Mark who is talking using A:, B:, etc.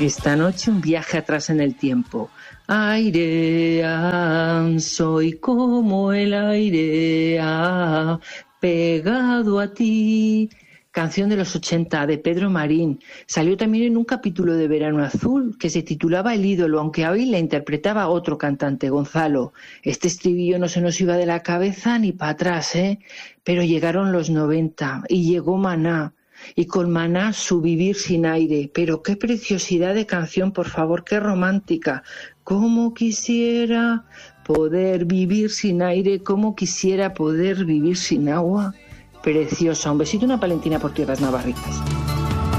A: Esta noche un viaje atrás en el tiempo. Aire, soy como el aire, pegado a ti. Canción de los 80 de Pedro Marín. Salió también en un capítulo de Verano Azul que se titulaba El ídolo, aunque hoy la interpretaba otro cantante, Gonzalo. Este estribillo no se nos iba de la cabeza ni para atrás, Pero llegaron los 90 y llegó Maná. Y con Maná su Vivir sin aire. Pero qué preciosidad de canción, por favor, qué romántica. Cómo quisiera poder vivir sin aire, cómo quisiera poder vivir sin agua. Preciosa. Un besito y una palentina por tierras navarritas.